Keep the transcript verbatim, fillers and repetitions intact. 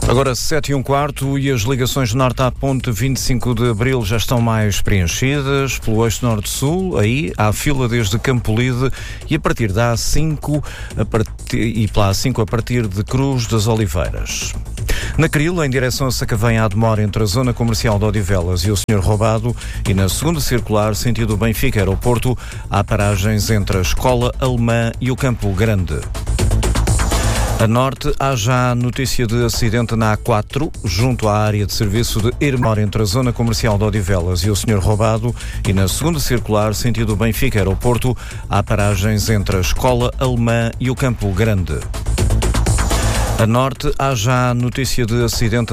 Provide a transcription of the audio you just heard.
Agora sete e um quarto e as ligações norte à ponte vinte e cinco de Abril já estão mais preenchidas. Pelo eixo norte-sul, aí há fila desde Campolide e a partir da A cinco a partir, e pela A cinco a partir de Cruz das Oliveiras. Na Cril, em direção a Sacavém, há demora entre a zona comercial de Odivelas e o senhor Roubado, e na segunda circular, sentido Benfica Aeroporto, há paragens entre a Escola Alemã e o Campo Grande. A norte, há já notícia de acidente na A quatro, junto à área de serviço de Irmor, entre a zona comercial de Odivelas e o senhor Roubado, e na segunda circular, sentido Benfica Aeroporto, há paragens entre a Escola Alemã e o Campo Grande. A norte, há já notícia de acidente